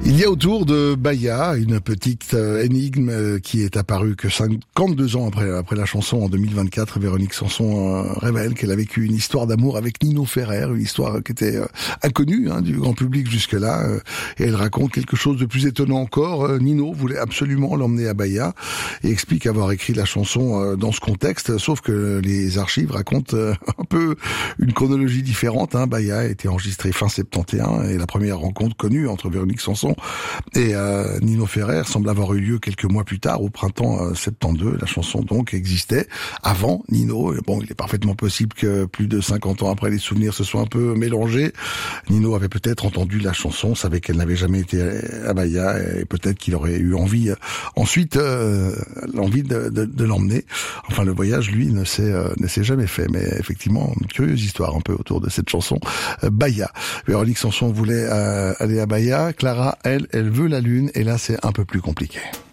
Il y a autour de Bahia une petite énigme qui est apparue que 52 ans après la chanson en 2024. Véronique Sanson révèle qu'elle a vécu une histoire d'amour avec Nino Ferrer, une histoire qui était inconnue du grand public jusque-là. Et elle raconte quelque chose de plus étonnant encore. Nino voulait absolument l'emmener à Bahia et explique avoir écrit la chanson dans ce contexte, sauf que les archives racontent un peu une chronologie différente. Bahia a été enregistré fin 71 et la première rencontre connue entre Véronique Sanson et Nino Ferrer semble avoir eu lieu quelques mois plus tard, au printemps 72. La chanson donc existait avant Nino. Et bon, il est parfaitement possible que plus de 50 ans après, les souvenirs se soient un peu mélangés. Nino avait peut-être entendu la chanson, savait qu'elle n'avait jamais été à Bahia et peut-être qu'il aurait eu envie ensuite l'envie de l'emmener. Enfin, le voyage, lui, ne s'est jamais fait. Mais effectivement, une curieuse histoire un peu autour de cette chanson Bahia. Véronique Sanson voulait aller à Bahia. Clara, elle veut la lune, et là c'est un peu plus compliqué.